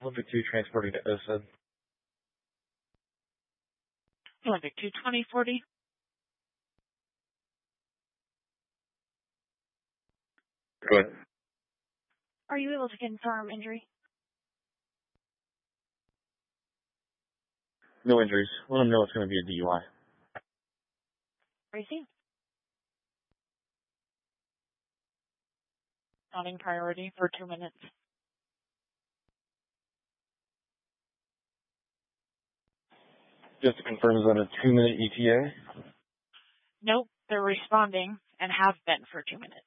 Olympic 2 transporting to OSA. Olympic 2, 2040. Go ahead. Are you able to confirm injury? No injuries. Let them know it's going to be a DUI. Racing? Mounting priority for 2 minutes. Just to confirm, is that a 2-minute ETA? Nope, they're responding and have been for 2 minutes.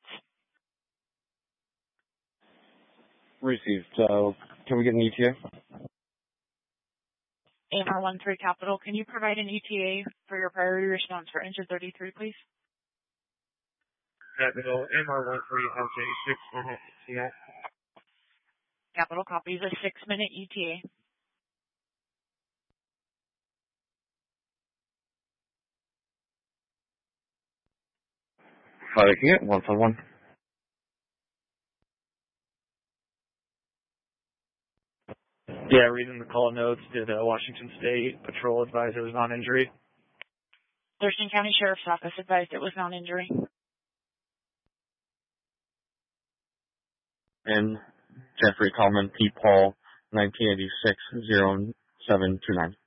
Received. Can we get an ETA? AMR 13 Capital, can you provide an ETA for your priority response for engine 33, please? Capital, AMR 13 has a 6-minute ETA. Capital copies a 6-minute ETA. Can you get 151? Yeah, reading the call notes, did Washington State Patrol advise it was non-injury? Thurston County Sheriff's Office advised it was non-injury. And Jeffrey Coleman, P. Paul, 1986-0729.